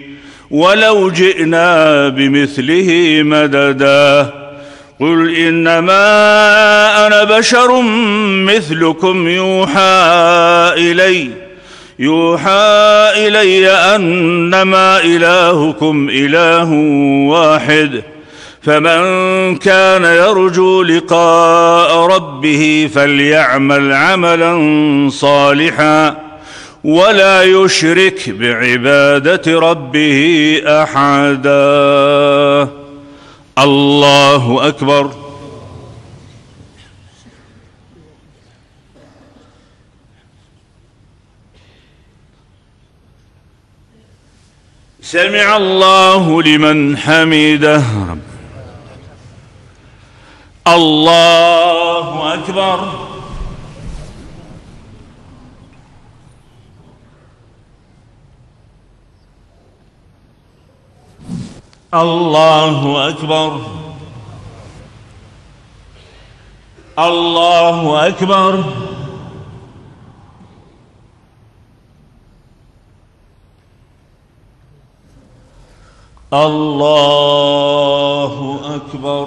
ولو جئنا بمثله مددا قل إنما أنا بشر مثلكم يوحى إلي أنما إلهكم إله واحد فمن كان يرجو لقاء ربه فليعمل عملا صالحا ولا يشرك بعبادة ربه أحدا. الله أكبر. سمع الله لمن حمده. الله أكبر. الله أكبر. الله أكبر. الله أكبر.